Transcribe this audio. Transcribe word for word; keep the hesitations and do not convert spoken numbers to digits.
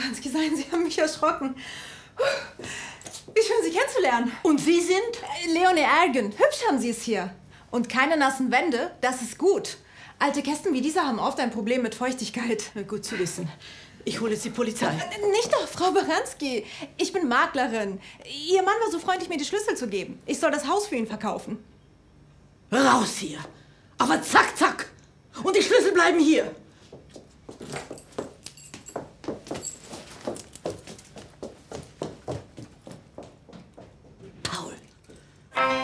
Baranski, seien Sie haben mich erschrocken. Wie schön, Sie kennenzulernen. Und Sie sind? Leonie Ergen. Hübsch haben Sie es hier. Und keine nassen Wände, das ist gut. Alte Kästen wie diese haben oft ein Problem mit Feuchtigkeit. Gut zu wissen. Ich hole jetzt die Polizei. Nicht doch, Frau Baranski. Ich bin Maklerin. Ihr Mann war so freundlich, mir die Schlüssel zu geben. Ich soll das Haus für ihn verkaufen. Raus hier! Aber zack, zack! Und die Schlüssel bleiben hier!